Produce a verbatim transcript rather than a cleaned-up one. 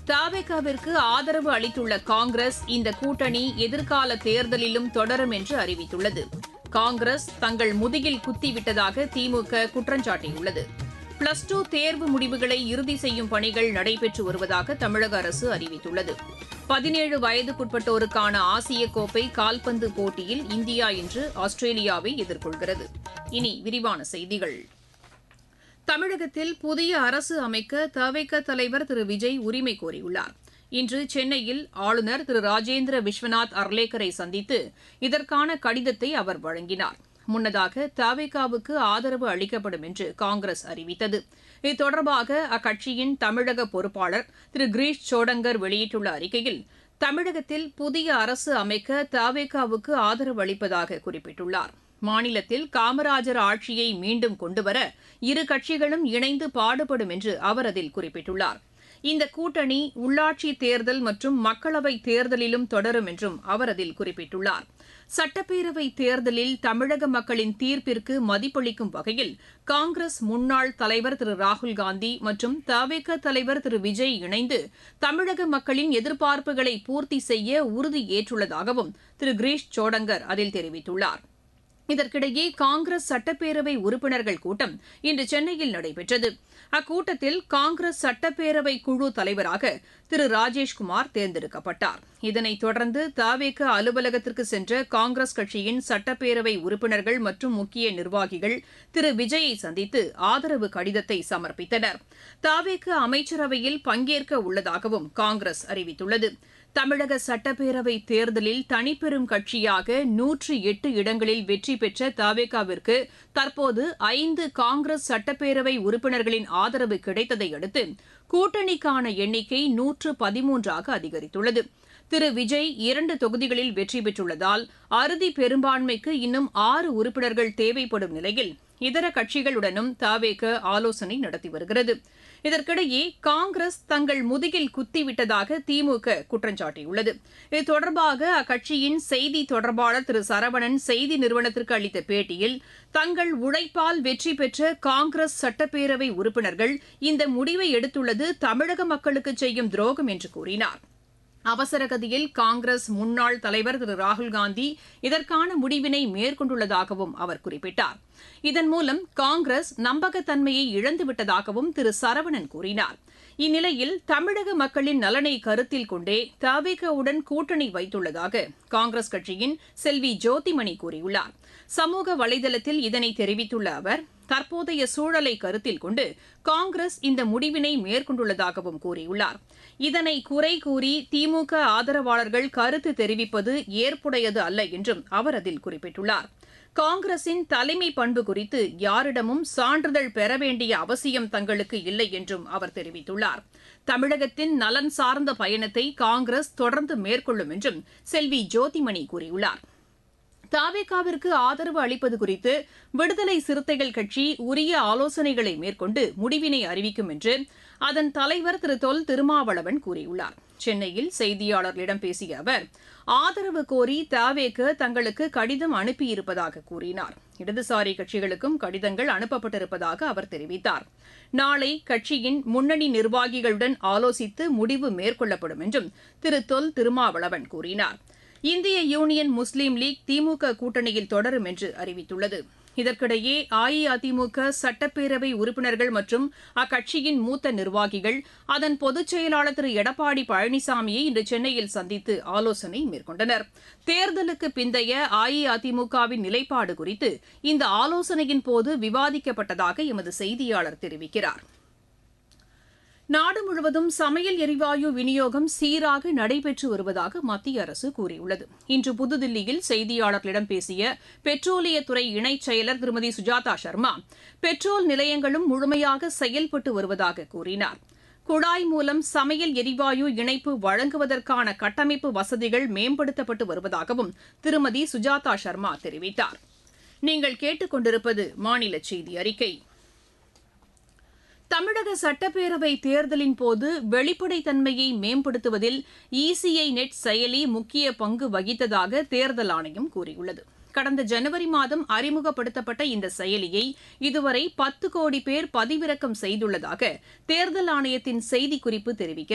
தவேகாவிற்கு ஆதரவு அளித்துள்ள காங்கிரஸ் இந்த கூட்டணி எதிர்கால தேர்தலிலும் தொடரும் என்று அறிவித்துள்ளது. காங்கிரஸ் தங்கள் முதுகில் குத்திவிட்டதாக திமுக குற்றம் சாட்டியுள்ளது. பிளஸ் டூ தேர்வு முடிவுகளை இறுதி செய்யும் பணிகள் நடைபெற்று வருவதாக தமிழக அரசு அறிவித்துள்ளது. பதினேழு வயதுக்குட்பட்டோருக்கான ஆசிய கோப்பை கால்பந்து போட்டியில் இந்தியா இன்று ஆஸ்திரேலியாவை எதிர்கொள்கிறது. இனி விரிவான செய்திகள். தமிழகத்தில் புதிய அரசு அமைக்க தவேக தலைவர் திரு விஜய் உரிமை கோரியுள்ளார். இன்று சென்னையில் ஆளுநர் திரு ராஜேந்திர விஸ்வநாத் அர்லேக்கரை சந்தித்து இதற்கான கடிதத்தை அவர் வழங்கினார். முன்னதாக தவேகாவுக்கு ஆதரவு அளிக்கப்படும் என்று காங்கிரஸ் அறிவித்தது. இது தொடர்பாக அக்கட்சியின் தமிழக பொறுப்பாளர் திரு கிரீஷ் சோடங்கர் வெளியிட்டுள்ள அறிக்கையில், தமிழகத்தில் புதிய அரசு அமைக்க தவேகாவுக்கு ஆதரவு அளிப்பதாக குறிப்பிட்டுள்ளார். மாநிலத்தில் காமராஜர் ஆட்சியை மீண்டும் கொண்டுவர இரு கட்சிகளும் இணைந்து பாடுபடும் என்று அவர் அதில் குறிப்பிட்டுள்ளார். இந்த கூட்டணி உள்ளாட்சி தேர்தல் மற்றும் மக்களவைத் தேர்தலிலும் தொடரும் என்றும் அவர் அதில் குறிப்பிட்டுள்ளார். சட்டப்பேரவை தேர்தலில் தமிழக மக்களின் தீர்ப்பிற்கு மதிப்பளிக்கும் வகையில் காங்கிரஸ் முன்னாள் தலைவர் திரு ராகுல்காந்தி மற்றும் தவேக தலைவர் திரு விஜய் இணைந்து தமிழக மக்களின் எதிர்பார்ப்புகளை பூர்த்தி செய்ய உறுதி ஏற்றுள்ளதாகவும் திரு கிரீஷ் சோடங்கர் அதில் தெரிவித்துள்ளார். இதற்கிடையே காங்கிரஸ் சட்டப்பேரவை உறுப்பினர்கள் கூட்டம் இன்று சென்னையில் நடைபெற்றது. அக்கூட்டத்தில் காங்கிரஸ் சட்டப்பேரவை குழு தலைவராக திரு ராஜேஷ்குமார் தேர்ந்தெடுக்கப்பட்டார். இதனைத் தொடர்ந்து தவேக அலுவலகத்திற்கு சென்ற காங்கிரஸ் கட்சியின் சட்டப்பேரவை உறுப்பினர்கள் மற்றும் முக்கிய நிர்வாகிகள் திரு விஜயை சந்தித்து ஆதரவு கடிதத்தை சமர்ப்பித்தனர். தவேக அமைச்சரவையில் பங்கேற்க உள்ளதாகவும் காங்கிரஸ் அறிவித்துள்ளது. தமிழக சட்டப்பேரவை தேர்தலில் தனிப்பெரும் கட்சியாக நூற்று எட்டு இடங்களில் வெற்றி பெற்ற தவேகாவிற்கு தற்போது ஐந்து காங்கிரஸ் சட்டப்பேரவை உறுப்பினர்களின் ஆதரவு கிடைத்ததை அடுத்து கூட்டணிக்கான எண்ணிக்கை நூற்று பதிமூன்றாக அதிகரித்துள்ளது. திரு விஜய் இரண்டு தொகுதிகளில் வெற்றி பெற்றுள்ளதால் அறுதி பெரும்பான்மைக்கு இன்னும் ஆறு உறுப்பினர்கள் தேவைப்படும் நிலையில் இதர கட்சிகளுடனும் தவேக ஆலோசனை நடத்தி வருகிறது. இதற்கிடையே காங்கிரஸ் தங்கள் முதுகில் குத்திவிட்டதாக திமுக குற்றம் சாட்டியுள்ளது. இது தொடர்பாக அக்கட்சியின் செய்தி தொடர்பாளர் திரு சரவணன் செய்தி நிறுவனத்திற்கு அளித்த பேட்டியில், தங்கள் உழைப்பால் வெற்றி பெற்ற காங்கிரஸ் சட்டப்பேரவை உறுப்பினர்கள் இந்த முடிவை எடுத்துள்ளது தமிழக மக்களுக்கு செய்யும் துரோகம் என்று கூறினார். அவசரகதியில் காங்கிரஸ் முன்னாள் தலைவர் திரு ராகுல்காந்தி இதற்கான முடிவினை மேற்கொண்டுள்ளதாகவும் அவர் குறிப்பிட்டார். இதன் மூலம் காங்கிரஸ் நம்பகத்தன்மையை இழந்துவிட்டதாகவும் திரு சரவணன் கூறினார். இந்நிலையில் தமிழக மக்களின் நலனை கருத்தில் கொண்டே தவேகாவுடன் கூட்டணி வைத்துள்ளதாக காங்கிரஸ் கட்சியின் செல்வி ஜோதிமணி கூறியுள்ளார். சமூக வலைதளத்தில் இதனை தெரிவித்துள்ள அவர், தற்போதைய சூழலை கருத்தில் கொண்டு காங்கிரஸ் இந்த முடிவினை மேற்கொண்டுள்ளதாகவும் கூறியுள்ளார். இதனை குறை கூறி திமுக ஆதரவாளர்கள் கருத்து தெரிவிப்பது ஏற்புடையது அல்ல என்றும் அவர் அதில் குறிப்பிட்டுள்ளார். காங்கிரசின் தலைமை பண்பு குறித்து யாரிடமும் சான்றிதழ் பெற வேண்டிய அவசியம் தங்களுக்கு இல்லை என்றும் அவர் தெரிவித்துள்ளார். தமிழகத்தின் நலன் சார்ந்த பயணத்தை காங்கிரஸ் தொடர்ந்து மேற்கொள்ளும் என்றும் செல்வி ஜோதிமணி கூறியுள்ளார். தவேகாவிற்கு ஆதரவு அளிப்பது குறித்து விடுதலை சிறுத்தைகள் கட்சி உரிய ஆலோசனைகளை மேற்கொண்டு முடிவினை அறிவிக்கும் என்று அதன் தலைவர் திரு தொல் திருமாவளவன் கூறியுள்ளார். சென்னையில் செய்தியாளர்களிடம் பேசிய அவர், ஆதரவு கோரி தவேக தங்களுக்கு கடிதம் அனுப்பியிருப்பதாக கூறினார். இடதுசாரி கட்சிகளுக்கும் கடிதங்கள் அனுப்பப்பட்டிருப்பதாக அவர் தெரிவித்தார். நாளை கட்சியின் முன்னணி நிர்வாகிகளுடன் ஆலோசித்து முடிவு மேற்கொள்ளப்படும் என்றும் திரு தொல் திருமாவளவன் கூறினார். இந்திய யூனியன் முஸ்லீம் லீக் திமுக கூட்டணியில் தொடரும் என்று அறிவித்துள்ளது. இதற்கிடையே அஇஅதிமுக சட்டப்பேரவை உறுப்பினர்கள் மற்றும் அக்கட்சியின் மூத்த நிர்வாகிகள் அதன் பொதுச் செயலாளர் திரு எடப்பாடி பழனிசாமியை இன்று சென்னையில் சந்தித்து ஆலோசனை மேற்கொண்டனர். தேர்தலுக்கு பிந்தைய அஇஅதிமுகவின் நிலைப்பாடு குறித்து இந்த ஆலோசனையின் போது விவாதிக்கப்பட்டதாக எமது செய்தியாளர் தெரிவிக்கிறார். நாடு முழுவதும் சமையல் எரிவாயு விநியோகம் சீராக நடைபெற்று வருவதாக மத்திய அரசு கூறியுள்ளது. இன்று புதுதில்லியில் செய்தியாளர்களிடம் பேசிய பெட்ரோலியத்துறை இணைச் செயலர் திருமதி சுஜாதா சர்மா, பெட்ரோல் நிலையங்களும் முழுமையாக செயல்பட்டு வருவதாக கூறினார். குழாய் மூலம் சமையல் எரிவாயு இணைப்பு வழங்குவதற்கான கட்டமைப்பு வசதிகள் மேம்படுத்தப்பட்டு வருவதாகவும் திருமதி சுஜாதா சர்மா தெரிவித்தார். நீங்கள் கேட்டுக் கொண்டிருப்பது மாநில செய்தி அறிக்கை. தமிழக சட்டப்பேரவை தேர்தலின் போது வெளிப்படைத்தன்மையை மேம்படுத்துவதில் இசிஐ நெட் செயலி முக்கிய பங்கு வகித்ததாக தேர்தல் ஆணையம் கூறியுள்ளது. கடந்த ஜனவரி மாதம் அறிமுகப்படுத்தப்பட்ட இந்த செயலியை இதுவரை பத்து கோடி பேர் பதிவிறக்கம் செய்துள்ளதாக தேர்தல் ஆணையத்தின் செய்திக்குறிப்பு தெரிவிக்கிறது.